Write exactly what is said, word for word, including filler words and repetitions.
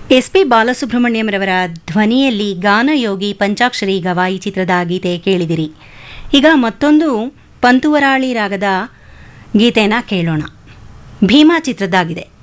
S P ಬಾಲಸುಬ್ರಹ್ಮಣ್ಯಂರವರ ಧ್ವನಿಯಲ್ಲಿ ಗಾನಯೋಗಿ ಪಂಚಾಕ್ಷರಿ ಗವಾಯಿ ಚಿತ್ರದ ಗೀತೆ ಕೇಳಿದಿರಿ. ಈಗ ಮತ್ತೊಂದು ಪಂತುವರಾಳಿ ರಾಗದ ಗೀತೆನ ಕೇಳೋಣ. ಭೀಮಾ ಚಿತ್ರದಾಗಿದೆ.